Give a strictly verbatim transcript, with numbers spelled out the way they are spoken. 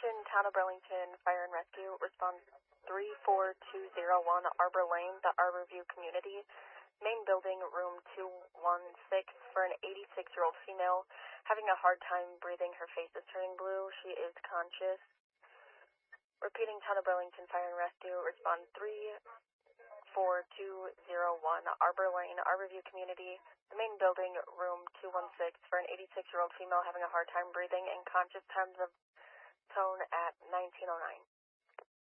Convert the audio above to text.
Attention, Town of Burlington Fire and Rescue, response three four two zero one, Arbor Lane, the Arbor View Community, main building, room two one six, for an eighty-six-year-old female having a hard time breathing. Her face is turning blue. She is conscious. Repeating, Town of Burlington Fire and Rescue, respond three four two zero one, Arbor Lane, Arbor View Community, the main building, room two one six, for an eighty-six-year-old female having a hard time breathing and conscious. Times of tone at nineteen oh nine.